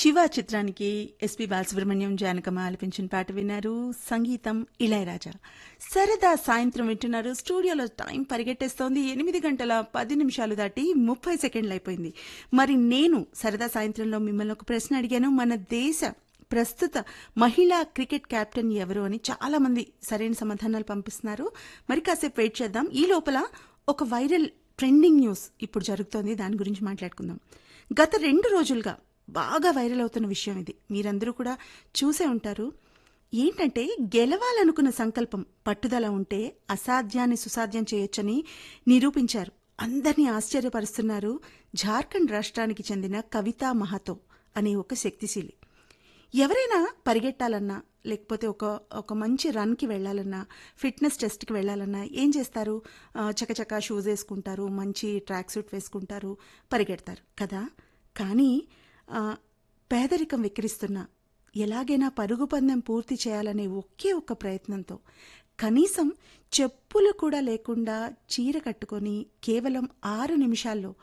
శివ చిత్రానికి ఎస్పి బాలసుబ్రహ్మణ్యం జానకమ్మ ఆలపించిన పాట విన్నారు. సంగీతం ఇళయరాజా. సరదా సాయంత్రం వింటున్నారు. స్టూడియోలో టైం పరిగెట్టేస్తోంది. 8:10 దాటి 30 సెకండ్లు అయిపోయింది. మరి నేను సరదా సాయంత్రంలో మిమ్మల్ని ఒక ప్రశ్న అడిగాను. మన దేశ ప్రస్తుత మహిళా క్రికెట్ కెప్టెన్ ఎవరు అని చాలా మంది సరైన సమాధానాలు పంపిస్తున్నారు. మరి కాసేపు వెయిట్ చేద్దాం. ఈ లోపల ఒక వైరల్ ట్రెండింగ్ న్యూస్ ఇప్పుడు జరుగుతోంది. దాని గురించి మాట్లాడుకుందాం. గత 2 రోజులుగా బాగా వైరల్ అవుతున్న విషయం ఇది. మీరందరూ కూడా చూసే ఉంటారు. ఏంటంటే, గెలవాలనుకున్న సంకల్పం, పట్టుదల ఉంటే అసాధ్యాన్ని సుసాధ్యం చేయొచ్చని నిరూపించారు. అందరినీ ఆశ్చర్యపరుస్తున్నారు. జార్ఖండ్ రాష్ట్రానికి చెందిన కవితా మహాతో అనే ఒక శక్తిశీలి. ఎవరైనా పరిగెట్టాలన్నా, లేకపోతే ఒక మంచి రన్కి వెళ్ళాలన్నా, ఫిట్నెస్ టెస్ట్కి వెళ్ళాలన్నా ఏం చేస్తారు? చకచకా షూస్ వేసుకుంటారు, మంచి ట్రాక్ సూట్ వేసుకుంటారు, పరిగెడతారు కదా. కానీ పేదరికం వెక్కిరిస్తున్న, ఎలాగైనా పరుగు పందెం పూర్తి చేయాలనే ఒకే ఒక్క ప్రయత్నంతో కనీసం చెప్పులు కూడా లేకుండా చీర కట్టుకొని కేవలం 6 నిమిషాల్లో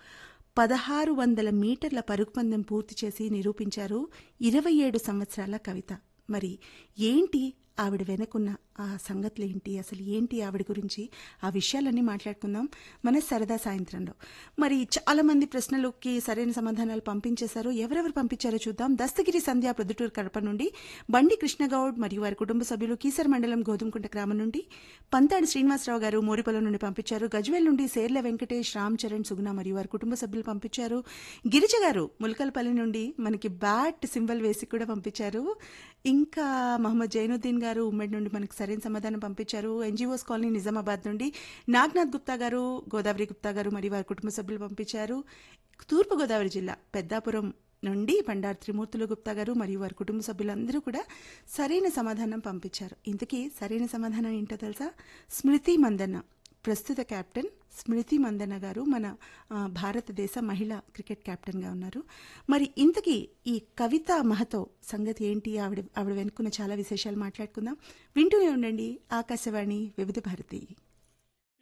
1600 మీటర్ల పరుగు పందెం పూర్తి చేసి నిరూపించారు 27 సంవత్సరాల కవిత. మరి ఏంటి ఆవిడ వెనుకున్న ఆ సంగతులు ఏంటి, అసలు ఏంటి ఆవిడ గురించి, ఆ విషయాలన్నీ మాట్లాడుకుందాం మన సరదా సాయంత్రంలో. మరి చాలా మంది ప్రశ్నలకి సరైన సమాధానాలు పంపించేశారు. ఎవరెవరు పంపించారో చూద్దాం. దస్తగిరి సంధ్య ప్రొద్దుటూరు కడప నుండి, బండి కృష్ణగౌడ్ మరియు వారి కుటుంబ సభ్యులు కీసర మండలం గోధుమకుంట గ్రామం నుండి, పంతాడి శ్రీనివాసరావు గారు మోరిపొలం నుండి పంపించారు. గజ్వేల్ నుండి సేర్ల వెంకటేష్, రామ్ చరణ్, సుగుణ మరియు వారి కుటుంబ సభ్యులు పంపించారు. గిరిజ గారు ములకల్పల్లి నుండి మనకి బ్యాట్ సింబల్ వేసి కూడా పంపించారు. ఇంకా మహమ్మద్ జైనుద్దీన్ గారు ఉమ్మడి నుండి మనకు సరైన సమాధానం పంపించారు. ఎన్జిఓస్ కాలనీ నిజామాబాద్ నుండి నాగ్నాథ్ గుప్తా గారు, గోదావరి గుప్తా గారు మరియు వారి కుటుంబ సభ్యులు పంపించారు. తూర్పుగోదావరి జిల్లా పెద్దాపురం నుండి బండారు త్రిమూర్తులు గుప్తా గారు మరియు వారి కుటుంబ సభ్యులందరూ కూడా సరైన సమాధానం పంపించారు. ఇంతకీ సరైన సమాధానం ఏంటో తెలుసా? స్మృతి మందన్న, ప్రస్తుత కెప్టెన్ స్మృతి మందన్న గారు మన భారతదేశ మహిళా క్రికెట్ కెప్టెన్గా ఉన్నారు. మరి ఇంతకీ ఈ కవితా మహతో సంగతి ఏంటి, ఆవిడ వెనుకున్న చాలా విశేషాలు మాట్లాడుకుందాం. వింటూనే ఉండండి ఆకాశవాణి వివిధ భారతి.